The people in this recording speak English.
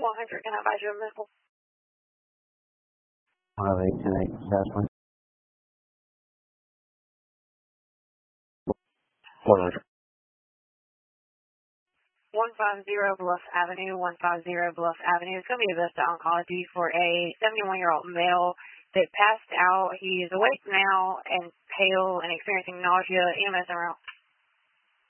100, can I advise you a medical? 108, 10, Jasmine. 100. 150 Bluff Avenue, 150 Bluff Avenue. It's going to be the Vista Oncology for a 71-year-old male that passed out. He is awake now and pale and experiencing nausea. EMS around.